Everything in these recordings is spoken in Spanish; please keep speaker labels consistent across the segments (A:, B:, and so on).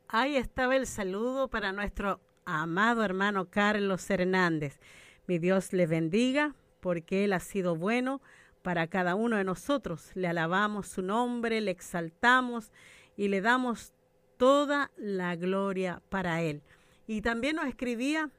A: Ahí estaba el saludo para nuestro amado hermano Carlos Hernández. Mi Dios le bendiga porque Él ha sido bueno para cada uno de nosotros. Le alabamos su nombre, le exaltamos y le damos toda la gloria para Él. Y también nos escribió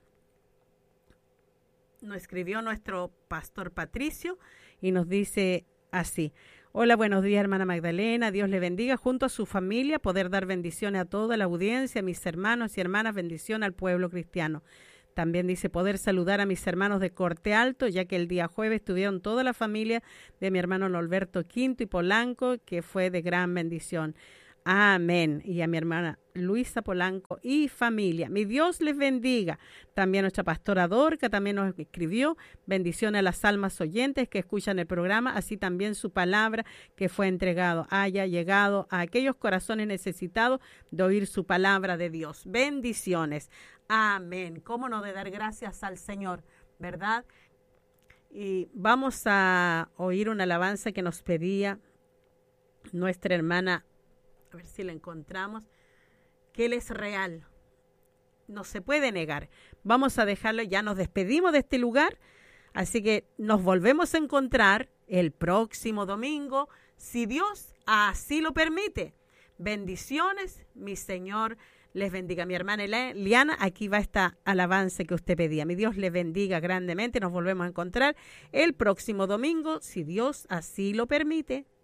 A: nuestro pastor Patricio y nos dice así: hola, buenos días, hermana Magdalena, Dios le bendiga, junto a su familia, poder dar bendiciones a toda la audiencia, a mis hermanos y hermanas, bendición al pueblo cristiano. También dice poder saludar a mis hermanos de Corte Alto, ya que el día jueves estuvieron toda la familia de mi hermano Norberto Quinto y Polanco, que fue de gran bendición. Amén. Y a mi hermana Luisa Polanco y familia. Mi Dios les bendiga. También nuestra pastora Dorca también nos escribió. Bendiciones a las almas oyentes que escuchan el programa. Así también su palabra que fue entregado haya llegado a aquellos corazones necesitados de oír su palabra de Dios. Bendiciones. Amén. ¿Cómo no de dar gracias al Señor, verdad? Y vamos a oír una alabanza que nos pedía nuestra hermana. A ver si la encontramos, que Él es real, no se puede negar. Vamos a dejarlo, ya nos despedimos de este lugar, así que nos volvemos a encontrar el próximo domingo, si Dios así lo permite. Bendiciones, mi Señor les bendiga. Mi hermana Liana, aquí va esta alabanza que usted pedía. Mi Dios les bendiga grandemente, nos volvemos a encontrar el próximo domingo, si Dios así lo permite.